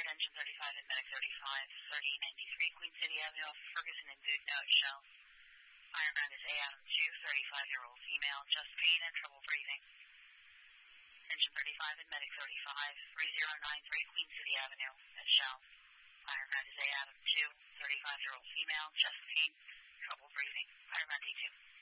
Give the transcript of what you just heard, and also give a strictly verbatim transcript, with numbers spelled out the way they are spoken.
report engine thirty-five and medic thirty-five, thirty ninety-three Queen City Avenue, Ferguson and Dude note show. Fireground is A Adam two, thirty-five-year-old female, chest pain and trouble breathing. Engine thirty-five and medic thirty-five, three zero nine three Queen City Avenue, at Shell. Fireground is A Adam two, thirty-five-year-old female, chest pain, trouble breathing. Fireground D two.